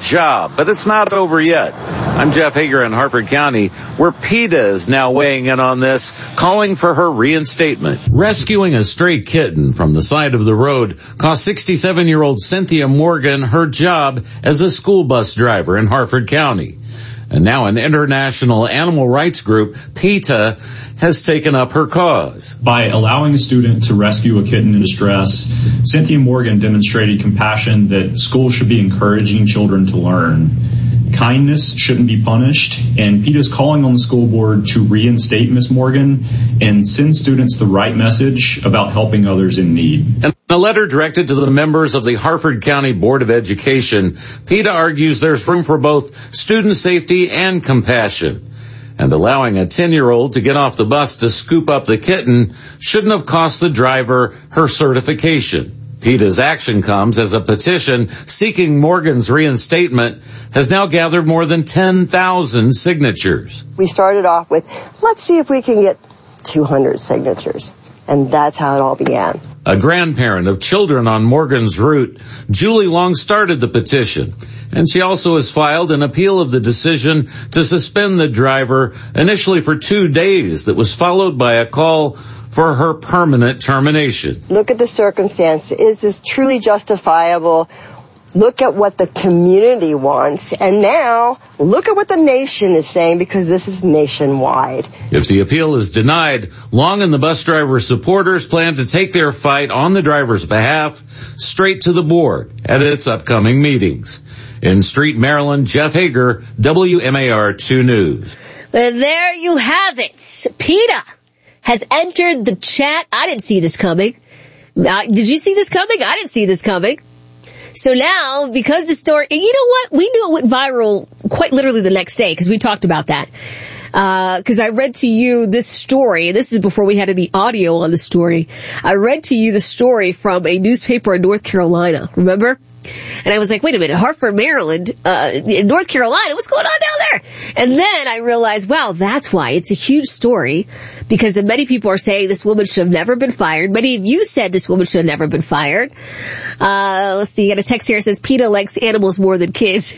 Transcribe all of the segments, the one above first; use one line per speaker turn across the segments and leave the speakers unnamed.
job. But it's not over yet. I'm Jeff Hager in Harford County, where PETA is now weighing in on this, calling for her reinstatement. Rescuing a stray kitten from the side of the road cost 67-year-old Cynthia Morgan her job as a school bus driver in Harford County. And now an international animal rights group, PETA, has taken up her cause.
By allowing a student to rescue a kitten in distress, Cynthia Morgan demonstrated compassion that schools should be encouraging children to learn. Kindness shouldn't be punished, and PETA is calling on the school board to reinstate Ms. Morgan and send students the right message about helping others in need.
In a letter directed to the members of the Harford County Board of Education, PETA argues there's room for both student safety and compassion. And allowing a 10-year-old to get off the bus to scoop up the kitten shouldn't have cost the driver her certification. PETA's action comes as a petition seeking Morgan's reinstatement has now gathered more than 10,000 signatures.
We started off with, let's see if we can get 200 signatures. And that's how it all began.
A grandparent of children on Morgan's route, Julie Long started the petition. And she also has filed an appeal of the decision to suspend the driver initially for 2 days that was followed by a call for her permanent termination.
Look at the circumstance. Is this truly justifiable? Look at what the community wants. And now, look at what the nation is saying, because this is nationwide.
If the appeal is denied, Long and the bus driver's supporters plan to take their fight on the driver's behalf straight to the board at its upcoming meetings. In Street, Maryland, Jeff Hager, WMAR 2 News.
Well, there you have it. PETA has entered the chat. I didn't see this coming. Did you see this coming? I didn't see this coming. So now, because the story, and you know what? We knew it went viral quite literally the next day, because we talked about that. Because I read to you this story, and this is before we had any audio on the story. I read to you the story from a newspaper in North Carolina, remember? And I was like, wait a minute, Hartford, Maryland, in North Carolina, what's going on down there? And then I realized, wow, that's why. It's a huge story, because many people are saying this woman should have never been fired. Many of you said this woman should have never been fired. Let's see, you got a text here that says PETA likes animals more than kids.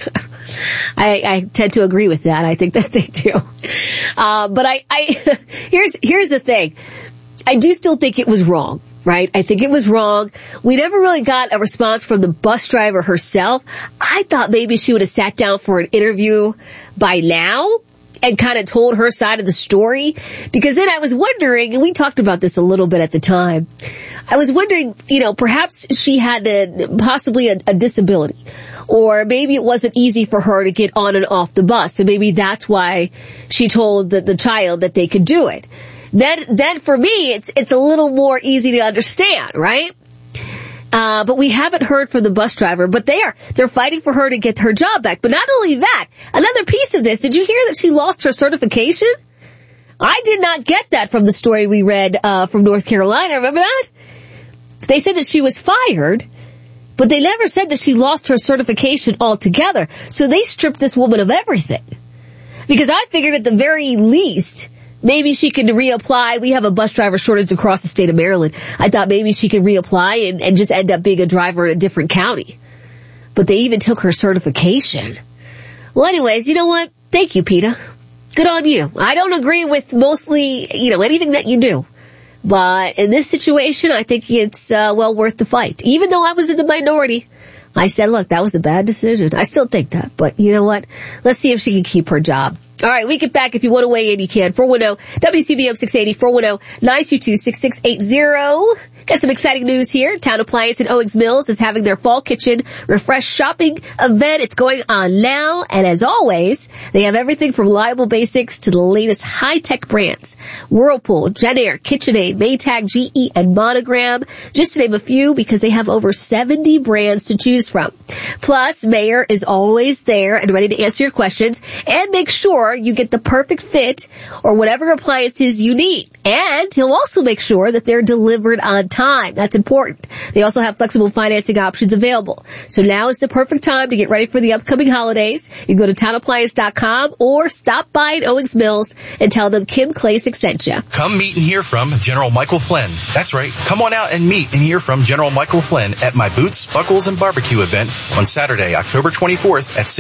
I tend to agree with that. I think that they do. But here's the thing. I do still think it was wrong. Right? I think it was wrong. We never really got a response from the bus driver herself. I thought maybe she would have sat down for an interview by now and kind of told her side of the story. Because then I was wondering, and we talked about this a little bit at the time, I was wondering, perhaps she had possibly a disability. Or maybe it wasn't easy for her to get on and off the bus. So maybe that's why she told the child that they could do it. Then for me, it's a little more easy to understand, right? But we haven't heard from the bus driver, but they're fighting for her to get her job back. But not only that, another piece of this, did you hear that she lost her certification? I did not get that from the story we read, from North Carolina. Remember that? They said that she was fired, but they never said that she lost her certification altogether. So they stripped this woman of everything. Because I figured at the very least, maybe she could reapply. We have a bus driver shortage across the state of Maryland. I thought maybe she could reapply and just end up being a driver in a different county. But they even took her certification. Well, anyways, you know what? Thank you, PETA. Good on you. I don't agree with mostly, anything that you do. But in this situation, I think it's, well worth the fight. Even though I was in the minority, I said, look, that was a bad decision. I still think that. But you know what? Let's see if she can keep her job. All right, we get back. If you want to weigh in, you can. 410-WCBM 680, 410-922-6680. Got some exciting news here. Town Appliance in Owings Mills is having their fall kitchen refresh shopping event. It's going on now. And as always, they have everything from reliable basics to the latest high-tech brands. Whirlpool, JennAir, KitchenAid, Maytag, GE, and Monogram. Just to name a few, because they have over 70 brands to choose from. Plus, Mayor is always there and ready to answer your questions and make sure you get the perfect fit or whatever appliances you need. And he'll also make sure that they're delivered on time. That's important. They also have flexible financing options available. So now is the perfect time to get ready for the upcoming holidays. You can go to townappliance.com or stop by at Owings Mills and tell them Kim Klasick sent you.
Come meet and hear from General Michael Flynn. That's right. Come on out and meet and hear from General Michael Flynn at my Boots, Buckles, and Barbecue event on Saturday, October 24th at 6